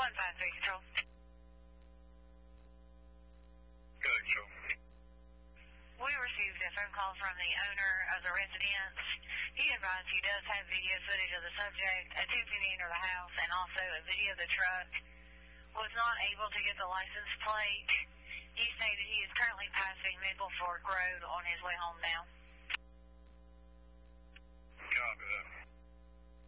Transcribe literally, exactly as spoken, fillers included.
one five three Control. Good, Control. We received a phone call from the owner of the residence. He advised he does have video footage of the subject attempting to enter the house and also a video of the truck. Was not able to get the license plate. He stated he is currently passing Maple Fork Road on his way home now. Copy that.